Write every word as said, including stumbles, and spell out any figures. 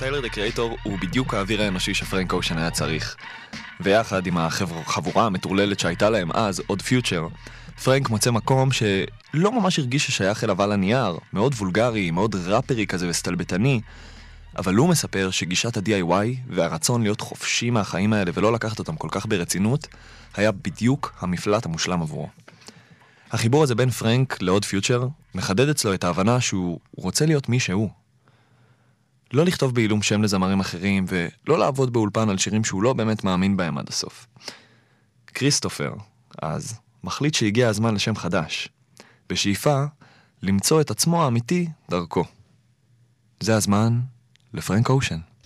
טיילר דה קריאטור הוא בדיוק האוויר האנושי שפרנק אושן היה צריך. ויחד עם החבורה המטורללת שהייתה להם אז, עוד פיוטשר, פרנק מוצא מקום שלא ממש הרגיש ששייך אליו על הנייר, מאוד וולגרי, מאוד ראפרי כזה וסטלבטני, אבל הוא מספר שגישת ה-די איי וואי והרצון להיות חופשי מהחיים האלה ולא לקחת אותם כל כך ברצינות, היה בדיוק המפלט המושלם עבורו. החיבור הזה בין פרנק לעוד פיוטשר מחדד אצלו את ההבנה שהוא רוצה להיות מי שהוא. לא לכתוב בעילום שם לזמרים אחרים ולא לעבוד באולפן על שירים שהוא לא באמת מאמין בהם עד הסוף. כריסטופר, אז, מחליט שהגיע הזמן לשם חדש, בשאיפה למצוא את עצמו האמיתי דרכו. זה הזמן לפרנק אושן.